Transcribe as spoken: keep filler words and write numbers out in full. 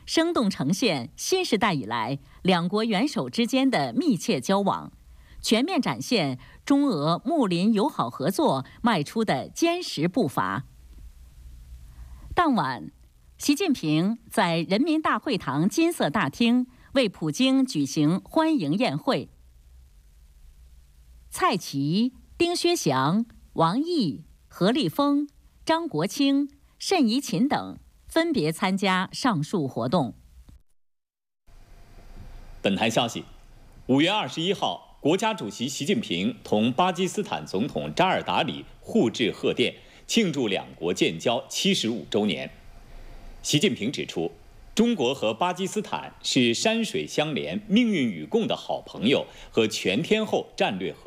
生动呈现新时代以来两国元首之间的密切交往，全面展现中俄睦邻友好合作迈出的坚实步伐。当晚，习近平在人民大会堂金色大厅为普京举行欢迎宴会。蔡奇、丁薛祥、王毅、何立峰、张国清、谌贻琴等分别参加上述活动。 本台消息，五月二十一号，国家主席习近平同巴基斯坦总统扎尔达里互致贺电，庆祝两国建交七十五周年。习近平指出，中国和巴基斯坦是山水相连、命运与共的好朋友和全天候战略合作。